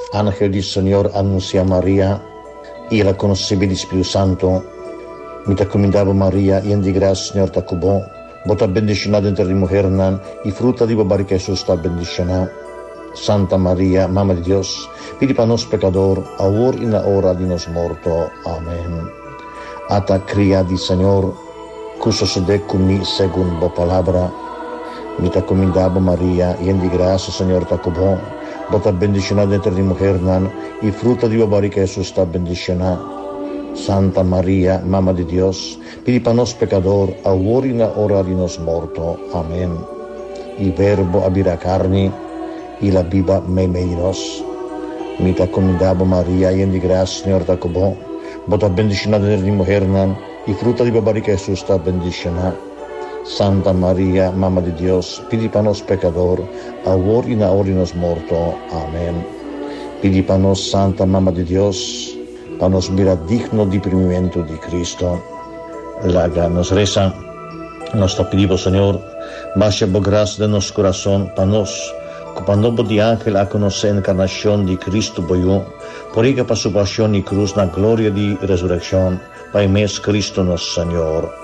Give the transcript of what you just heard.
Ángel del Señor anuncia a María y la concebida del Espíritu Santo. Mi te comendavo María, y en di gracia, Señor te cubo. Vos bendicionada entre las mujeres, y fruta di barriga Jesús está bendicionada. Santa María, Mamma de Dios, pidi para nos pecador, ahora y en la hora de nos muerto. Amén. Ata cría di Señor, que sucede conmigo según vos palabra. Mi te comendavo María, y en di gracia, Señor te cubo. Vos bendicionada entre las mujeres, y fruta di barriga Jesús está bendicionada. Santa María, Mamma de Dios, pidi para nos pecador, ahora y en la hora de nos muerto. Amén. Il Verbo abira carne, y la viva menos. Mi te comendavo María, y en di gracia, Señor te cubo. Vos bendicionada entre las mujeres, y fruta di barriga Jesús está bendicionada. Santa María, Mamma de Dios, pidi para nos pecador, ahora y en la hora de nos muerto. Amén. Pidi para nos, Santa Mamma de Dios, para nos mirar digno de primimiento de Cristo. La nos reza, nos te pedimos, Señor, baja por gracia de nuestro corazón, para nos, cuando de ángel a conocer la encarnación de Cristo, por ella para su pasión y cruz, la gloria de resurrección, para mes Cristo nuestro Señor.